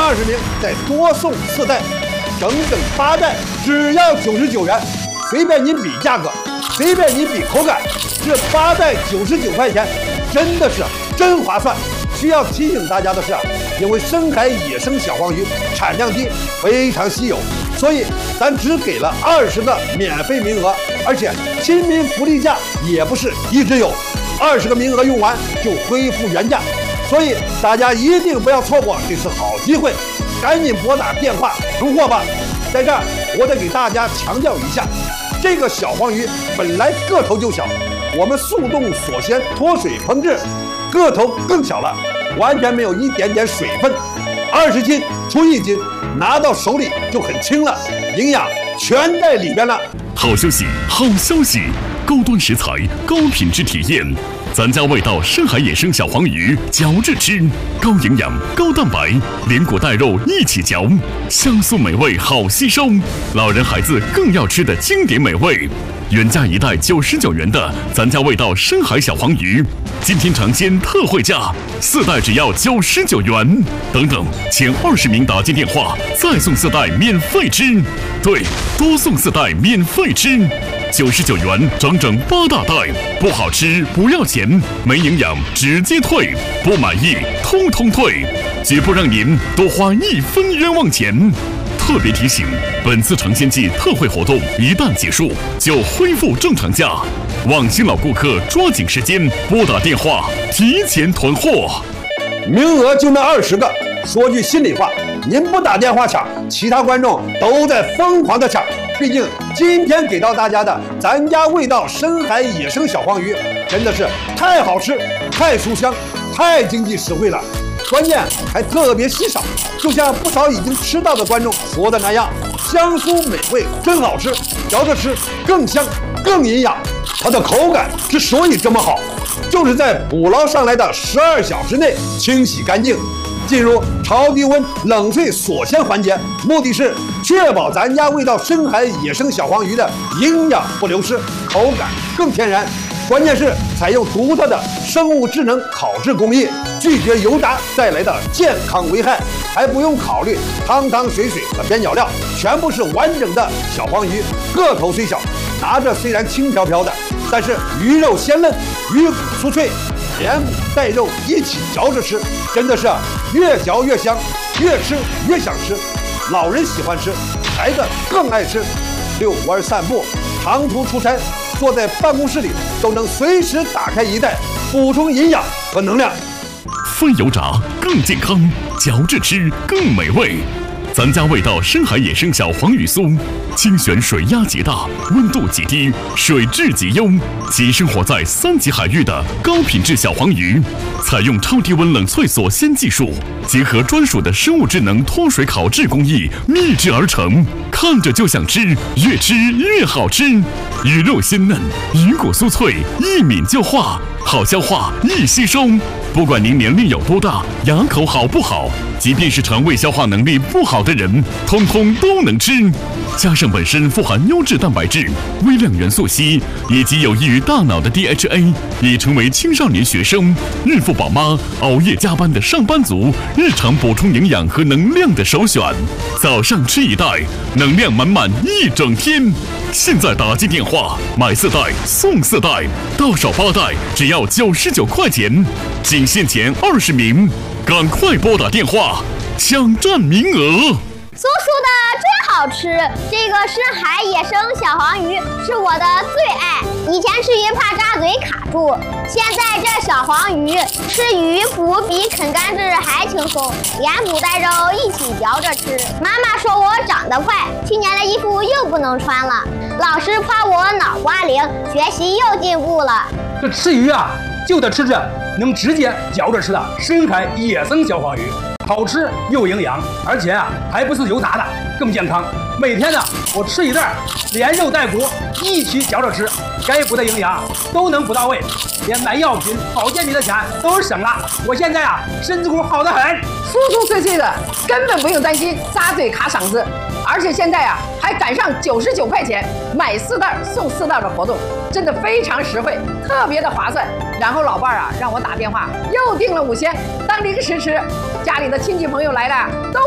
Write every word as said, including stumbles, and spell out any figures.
二十名再多送四袋，整整八袋，只要九十九元，随便您比价格，随便您比口感，这八袋九十九块钱，真的是真划算。需要提醒大家的是，因为深海野生小黄鱼产量低，非常稀有，所以咱只给了二十个免费名额，而且亲民福利价也不是一直有，二十个名额用完就恢复原价，所以大家一定不要错过这次好机会，赶紧拨打电话囤货吧。在这儿，我得给大家强调一下，这个小黄鱼本来个头就小，我们速冻锁鲜脱水烹制，个头更小了，完全没有一点点水分，二十斤出一斤，拿到手里就很轻了，营养全在里边了。 好休息，好消息，高端食材，高品质体验。咱家味道深海野生小黄鱼，嚼着吃，高营养、高蛋白，连骨带肉一起嚼，香酥美味，好吸收。老人孩子更要吃的经典美味。原价一袋九十九元的咱家味道深海小黄鱼，今天尝鲜特惠价，四袋只要九十九元。等等，前二十名打进电话，再送四袋免费吃。对，多送四袋免费吃。九十九元，整整八大袋，不好吃不要钱，没营养直接退，不满意通通退，绝不让您多花一分冤枉钱。特别提醒，本次尝鲜季特惠活动一旦结束，就恢复正常价，望新老顾客抓紧时间拨打电话提前囤货。 名额就那二十个，说句心里话，您不打电话抢，其他观众都在疯狂的抢。毕竟今天给到大家的咱家味道深海野生小黄鱼，真的是太好吃、太书香、太经济实惠了，关键还特别稀少。就像不少已经吃到的观众说的那样，香酥美味，真好吃，嚼着吃更香更营养。它的口感之所以这么好，就是在捕捞上来的十二小时内清洗干净，进入超低温冷萃锁鲜环节，目的是确保咱家味道深海野生小黄鱼的营养不流失，口感更天然。关键是采用独特的生物智能烤制工艺，拒绝油炸带来的健康危害，还不用考虑汤汤水水和边角料，全部是完整的小黄鱼，个头虽小，拿着虽然轻飘飘的，但是鱼肉鲜嫩，鱼骨酥脆，连骨带肉一起嚼着吃，真的是越嚼越香，越吃越想吃。老人喜欢吃，孩子更爱吃。遛弯散步，长途出差，坐在办公室里都能随时打开一袋，补充营养和能量。 非油炸更健康，嚼着吃更美味。咱家味道深海野生小黄鱼酥，精选水压极大，温度极低，水质极优，即生活在三级海域的高品质小黄鱼，采用超低温冷萃锁鲜技术，结合专属的生物智能脱水烤制工艺秘制而成，看着就想吃，越吃越好吃。鱼肉鲜嫩，鱼骨酥脆，一抿就化，好消化，易吸收。不管您年龄有多大，牙口好不好，即便是肠胃消化能力不好的人，通通都能吃。加上本身富含优质蛋白质、微量元素硒以及有益于大脑的 D H A， 已成为青少年学生、孕妇宝妈、熬夜加班的上班族日常补充营养和能量的首选。早上吃一袋，能量满满一整天。现在打进电话买四袋送四袋，到手八袋只要九十九块钱，仅限前二十名，赶快拨打电话抢占名额。 叔叔的真好吃，这个深海野生小黄鱼是我的最爱。以前吃鱼怕扎嘴卡住，现在这小黄鱼吃鱼骨比啃甘蔗还轻松，连骨带肉一起嚼着吃。妈妈说我长得快，去年的衣服又不能穿了。老师夸我脑瓜灵，学习又进步了。 这吃鱼啊，就得吃这能直接嚼着吃的深海野生小黄鱼。好吃又营养，而且啊还不是油炸的，更健康。每天呢，我吃一袋，连肉带骨一起嚼着吃，该补的营养都能补到位，连买药品、保健品的钱都省了。我现在啊，身子骨好得很， 酥酥脆脆的，根本不用担心扎嘴卡嗓子。而且现在啊，还赶上九十九块钱买四袋送四袋的活动，真的非常实惠，特别的划算。然后老伴儿啊，让我打电话又订了五鲜当零食吃，家里的亲戚朋友来了都